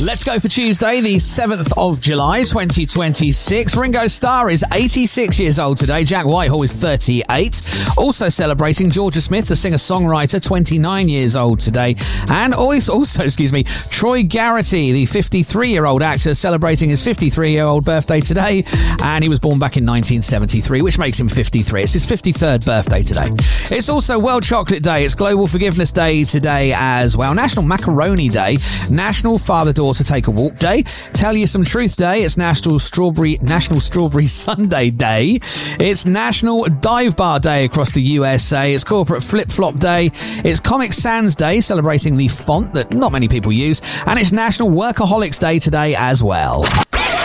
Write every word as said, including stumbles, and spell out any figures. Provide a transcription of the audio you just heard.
Let's go for Tuesday, the seventh of July, twenty twenty-six. Ringo Starr is eighty-six years old today. Jack Whitehall is thirty-eight. Also celebrating Georgia Smith, the singer-songwriter, twenty-nine years old today. And also, also, excuse me, Troy Garrity, the fifty-three-year-old actor, celebrating his fifty-three-year-old birthday today. And he was born back in nineteen seventy-three, which makes him fifty-three. It's his fifty-third birthday today. It's also World Chocolate Day. It's Global Forgiveness Day today as well. National Macaroni Day. National Father-Daughter to Take a Walk Day. Tell You Some Truth Day. It's National Strawberry National Strawberry Sundae Day. It's National Dive Bar Day across the U S A. It's Corporate Flip Flop Day. It's Comic Sans Day, celebrating the font that not many people use. And it's National Workaholics Day today as well.